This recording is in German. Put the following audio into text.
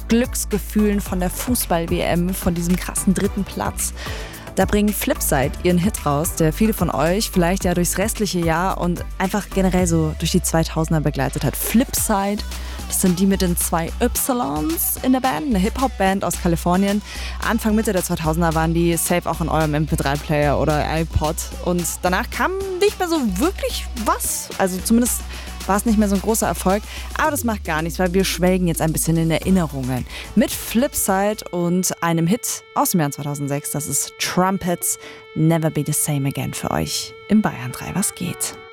Glücksgefühlen von der Fußball-WM, von diesem krassen 3. Platz. Da bringen Flipside ihren Hit raus, der viele von euch vielleicht ja durchs restliche Jahr und einfach generell so durch die 2000er begleitet hat. Flipside, das sind die mit den 2 Ys in der Band, eine Hip-Hop-Band aus Kalifornien. Anfang, Mitte der 2000er waren die safe auch in eurem MP3-Player oder iPod. Und danach kam nicht mehr so wirklich was, also zumindest war es nicht mehr so ein großer Erfolg. Aber das macht gar nichts, weil wir schwelgen jetzt ein bisschen in Erinnerungen. Mit Flipside und einem Hit aus dem Jahr 2006. Das ist Trumpets, Never Be the Same Again für euch im Bayern 3. Was geht?